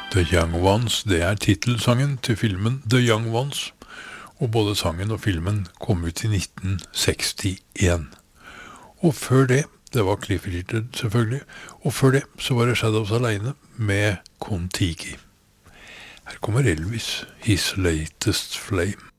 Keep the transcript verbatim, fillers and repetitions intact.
The Young Ones, det er titelsangen til filmen The Young Ones, og både sangen og filmen kom ut i nitten sekstien. Og før det, det var Cliff Richard selvfølgelig, og før det så var det Shadows alene med Kon-Tiki. Her kommer Elvis, His Latest Flame.